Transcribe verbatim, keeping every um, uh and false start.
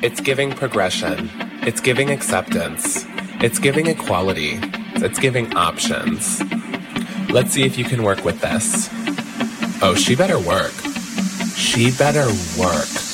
It's giving progression. It's giving acceptance. It's giving equality. It's giving options. Let's see if you can work with this. Oh, she better work. She better work.